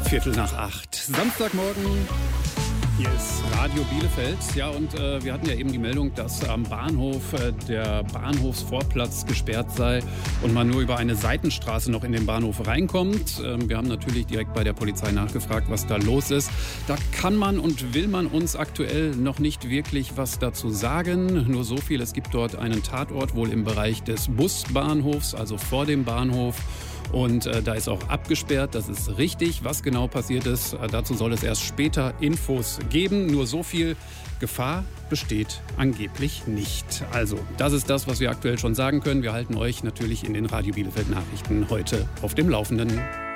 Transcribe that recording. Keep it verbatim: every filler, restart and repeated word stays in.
Viertel nach acht. Samstagmorgen. Hier ist Radio Bielefeld. Ja, und äh, wir hatten ja eben die Meldung, dass am Bahnhof äh, der Bahnhofsvorplatz gesperrt sei und man nur über eine Seitenstraße noch in den Bahnhof reinkommt. Ähm, wir haben natürlich direkt bei der Polizei nachgefragt, was da los ist. Da kann man und will man uns aktuell noch nicht wirklich was dazu sagen. Nur so viel, es gibt dort einen Tatort, wohl im Bereich des Busbahnhofs, also vor dem Bahnhof. Und äh, da ist auch abgesperrt, das ist richtig. Was genau passiert ist, äh, dazu soll es erst später Infos geben. Nur so viel Gefahr besteht angeblich nicht. Also, das ist das, was wir aktuell schon sagen können. Wir halten euch natürlich in den Radio Bielefeld Nachrichten heute auf dem Laufenden.